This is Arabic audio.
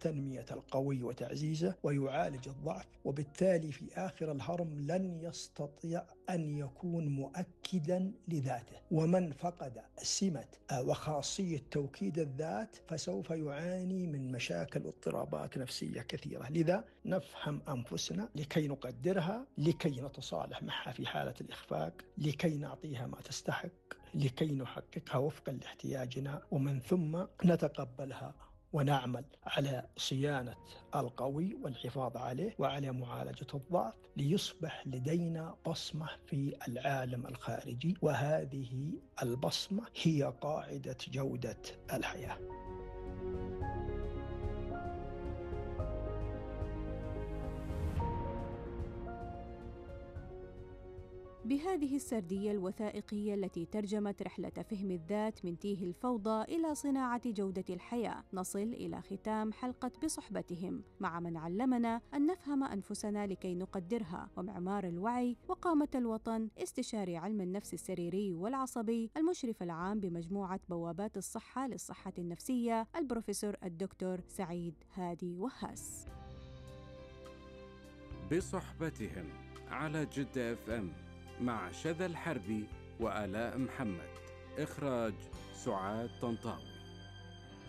تنمية القوي وتعزيزه ويعالج الضعف، وبالتالي في آخر الهرم لن يستطيع أن يكون مؤكدا لذاته. ومن فقد سمة وخاصية توكيد الذات فسوف يعاني من مشاكل واضطرابات نفسية كثيرة. لذا نفهم أنفسنا لكي نقدرها، لكي نتصالح معها في حالة الإخفاق، لكي نعطيها ما تستحق، لكي نحققها وفقا لاحتياجنا، ومن ثم نتقبلها ونعمل على صيانة القوي والحفاظ عليه وعلى معالجة الضعف ليصبح لدينا بصمة في العالم الخارجي، وهذه البصمة هي قاعدة جودة الحياة. بهذه السردية الوثائقية التي ترجمت رحلة فهم الذات من تيه الفوضى إلى صناعة جودة الحياة، نصل إلى ختام حلقة بصحبتهم مع من علمنا أن نفهم أنفسنا لكي نقدرها، ومعمار الوعي وقامة الوطن استشاري علم النفس السريري والعصبي المشرف العام بمجموعة بوابات الصحة للصحة النفسية البروفيسور الدكتور سعيد هادي وهاس. بصحبتهم على جدة FM مع شذى الحربي وآلاء محمد. إخراج سعاد طنطاوي.